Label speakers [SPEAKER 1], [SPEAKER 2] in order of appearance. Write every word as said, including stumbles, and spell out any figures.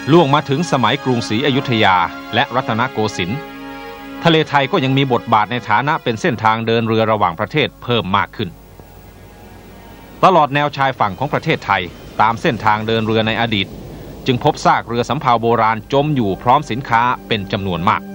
[SPEAKER 1] ล่วงมาถึงสมัยกรุงศรีอยุธยาและรัตนโกสินทร์ทะเลไทยก็ยังมีบทบาทในฐานะเป็นเส้นทางเดินเรือระหว่างประเทศเพิ่มมากขึ้นตลอดแนวชายฝั่งของประเทศไทยตามเส้นทางเดินเรือในอดีตจึงพบซากเรือสำเภาโบราณจมอยู่พร้อมสินค้าเป็นจำนวนมาก